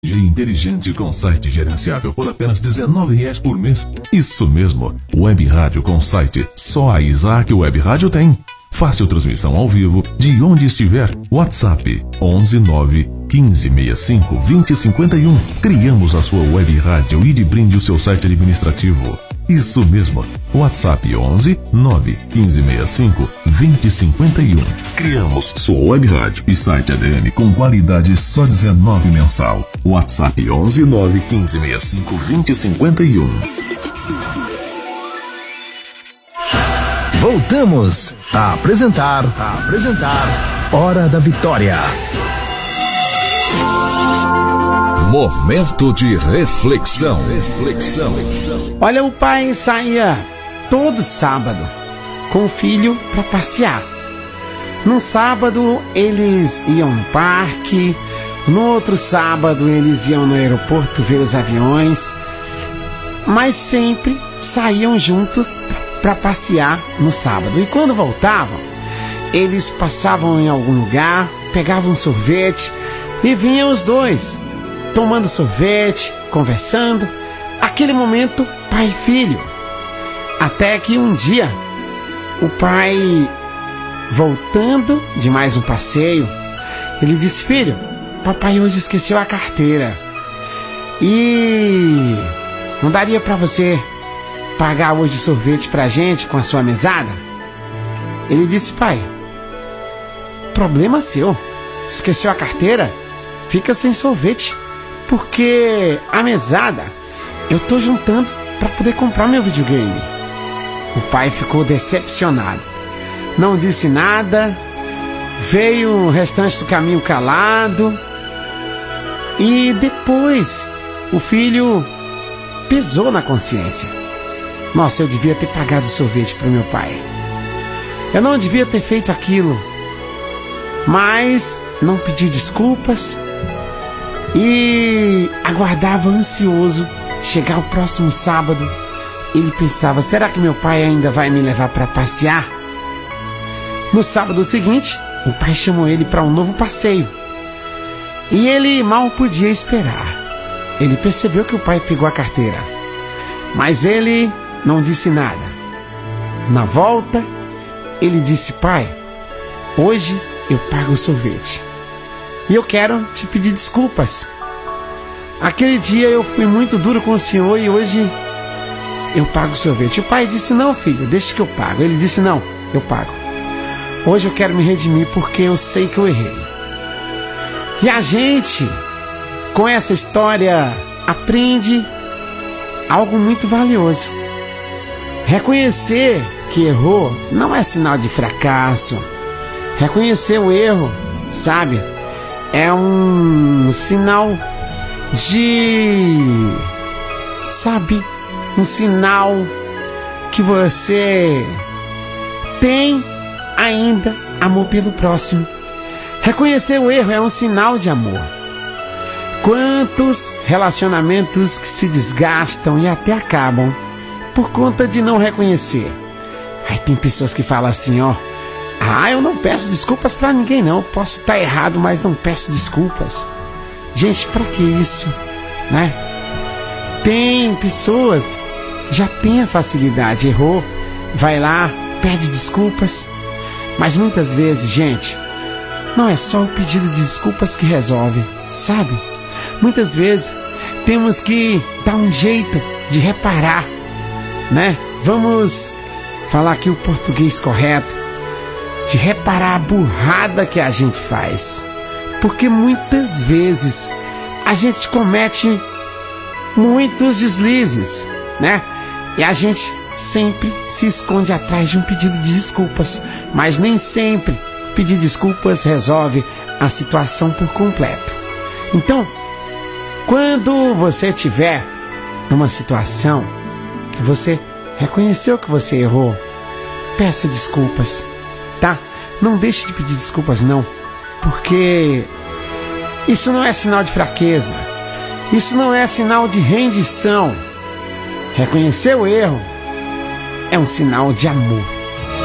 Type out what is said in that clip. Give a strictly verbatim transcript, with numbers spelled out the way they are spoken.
Inteligente com site gerenciável por apenas dezenove reais por mês. Isso mesmo, Web Rádio com site. Só a Isaac Web Rádio tem. Fácil transmissão ao vivo de onde estiver. WhatsApp onze nove quinze sessenta e cinco vinte cinquenta e um. Criamos a sua Web Rádio e de brinde o seu site administrativo. Isso mesmo, WhatsApp onze nove quinze sessenta e cinco vinte cinquenta e um. Criamos sua Web Rádio e site A D M com qualidade só dezenove mensal. WhatsApp onze nove quinze sessenta e cinco vinte cinquenta e um. Voltamos a apresentar, a apresentar Hora da Vitória. Momento de reflexão. Reflexão. Olha, o pai saía todo sábado com o filho para passear. Num sábado eles iam no parque, no outro sábado eles iam no aeroporto ver os aviões, mas sempre saíam juntos para passear no sábado. E quando voltavam, eles passavam em algum lugar, pegavam um sorvete e vinham os dois tomando sorvete, conversando, aquele momento pai e filho. Até que um dia, o pai, voltando de mais um passeio, ele disse: filho, papai hoje esqueceu a carteira e não daria para você pagar hoje sorvete pra gente com a sua mesada? Ele disse: pai, problema seu, esqueceu a carteira, fica sem sorvete, porque a mesada eu tô juntando para poder comprar meu videogame. O pai ficou decepcionado, não disse nada, veio o restante do caminho calado. E depois o filho pesou na consciência: nossa, eu devia ter pagado sorvete para o meu pai, eu não devia ter feito aquilo. Mas não pediu desculpas e aguardava ansioso chegar o próximo sábado. Ele pensava: será que meu pai ainda vai me levar para passear? No sábado seguinte, o pai chamou ele para um novo passeio e ele mal podia esperar. Ele percebeu que o pai pegou a carteira, mas ele não disse nada. Na volta, ele disse: pai, hoje eu pago o sorvete e eu quero te pedir desculpas. Aquele dia eu fui muito duro com o senhor e hoje eu pago o sorvete. O pai disse: não, filho, deixa que eu pago. Ele disse: não, eu pago. Hoje eu quero me redimir porque eu sei que eu errei. E a gente, com essa história, aprende algo muito valioso. Reconhecer que errou não é sinal de fracasso. Reconhecer o erro, sabe, é um sinal de, sabe, um sinal que você tem ainda amor pelo próximo. Reconhecer o erro é um sinal de amor. Quantos relacionamentos que se desgastam e até acabam por conta de não reconhecer? Aí tem pessoas que falam assim, ó: ah, eu não peço desculpas pra ninguém não, eu posso estar errado, mas não peço desculpas. Gente, pra que isso, né? Tem pessoas que já têm a facilidade, errou, vai lá, pede desculpas. Mas muitas vezes, gente, não é só o pedido de desculpas que resolve, sabe? Muitas vezes temos que dar um jeito de reparar, né? Vamos falar aqui o português correto, de reparar a burrada que a gente faz. Porque muitas vezes a gente comete muitos deslizes, né? E a gente sempre se esconde atrás de um pedido de desculpas, mas nem sempre pedir desculpas resolve a situação por completo. Então, quando você tiver numa situação que você reconheceu que você errou, peça desculpas, tá? Não deixe de pedir desculpas não, porque isso não é sinal de fraqueza, isso não é sinal de rendição. Reconhecer o erro é um sinal de amor.